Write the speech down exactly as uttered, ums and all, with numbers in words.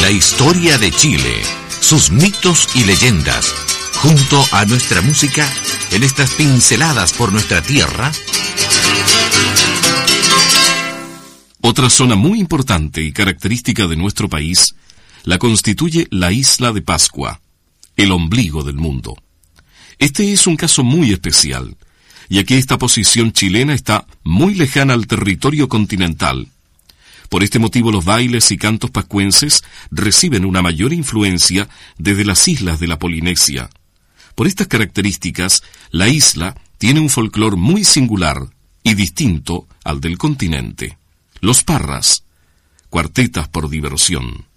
La historia de Chile, sus mitos y leyendas, junto a nuestra música, en estas pinceladas por nuestra tierra. Otra zona muy importante y característica de nuestro país la constituye la isla de Pascua, el ombligo del mundo. Este es un caso muy especial, ya que esta posición chilena está muy lejana al territorio continental. Por este motivo los bailes y cantos pascuenses reciben una mayor influencia desde las islas de la Polinesia. Por estas características, la isla tiene un folclor muy singular y distinto al del continente. Los parras, cuartetas por diversión.